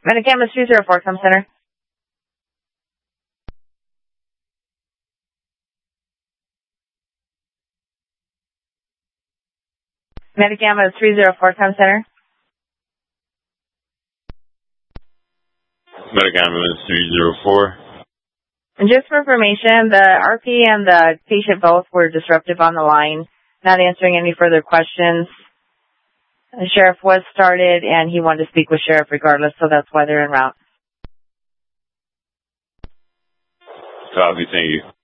Medicam is 304, come center. Medicam is 304, come center. Medicam is 304. And just for information, the RP and the patient both were disruptive on the line, not answering any further questions. The sheriff was started, and he wanted to speak with sheriff regardless, so that's why they're en route. Copy, thank you.